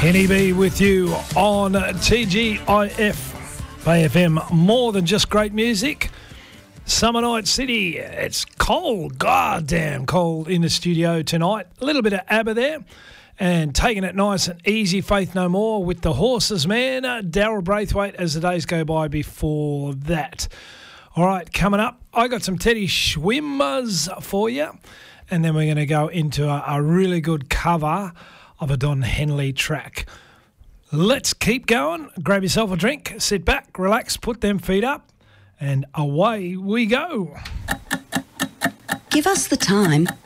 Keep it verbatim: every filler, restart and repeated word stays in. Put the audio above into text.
Kenny B with you on T G I F A F M. More than just great music. Summer Night City. It's cold, goddamn cold in the studio tonight. A little bit of ABBA there. And taking it nice and easy, Faith No More with the Horses Man, Daryl Braithwaite as the days go by before that. All right, coming up, I got some Teddy Schwimmers for you. And then we're going to go into a, a really good cover of a Don Henley track. Let's keep going. Grab yourself a drink, sit back, relax, put them feet up, and away we go. Give us the time